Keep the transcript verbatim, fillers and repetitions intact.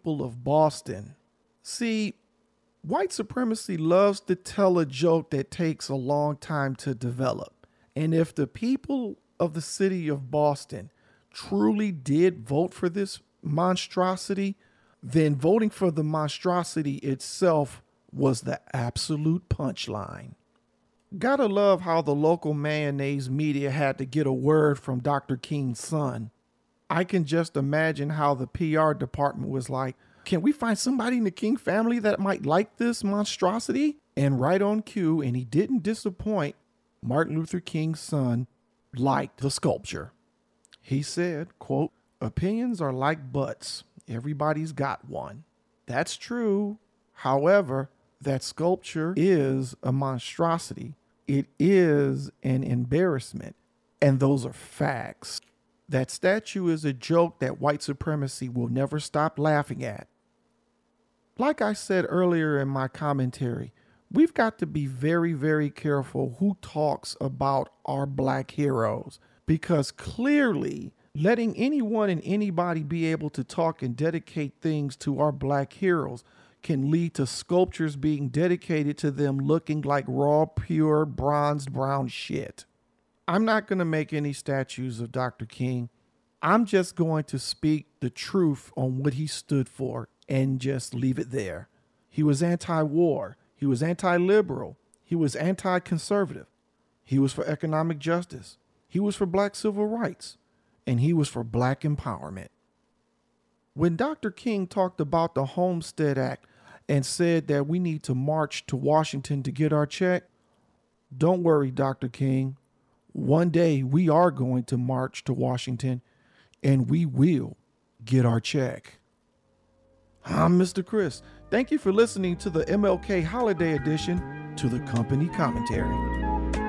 people of Boston. See, white supremacy loves to tell a joke that takes a long time to develop. And if the people of the city of Boston truly did vote for this monstrosity, then voting for the monstrosity itself was the absolute punchline. Gotta love how the local mayonnaise media had to get a word from Doctor King's son. I can just imagine how the P R department was like, can we find somebody in the King family that might like this monstrosity? And right on cue, and he didn't disappoint, Martin Luther King's son liked the sculpture. He said, quote, "Opinions are like butts. Everybody's got one." That's true. However, that sculpture is a monstrosity. It is an embarrassment. And those are facts. That statue is a joke that white supremacy will never stop laughing at. Like I said earlier in my commentary, we've got to be very, very careful who talks about our black heroes, because clearly letting anyone and anybody be able to talk and dedicate things to our black heroes can lead to sculptures being dedicated to them looking like raw, pure, bronzed brown shit. I'm not going to make any statues of Doctor King. I'm just going to speak the truth on what he stood for and just leave it there. He was anti-war. He was anti-liberal. He was anti-conservative. He was for economic justice. He was for black civil rights. And he was for black empowerment. When Doctor King talked about the Homestead Act and said that we need to march to Washington to get our check, don't worry, Doctor King. One day we are going to march to Washington and we will get our check. I'm Mister Chris. Thank you for listening to the M L K Holiday Edition to the Company Commentary.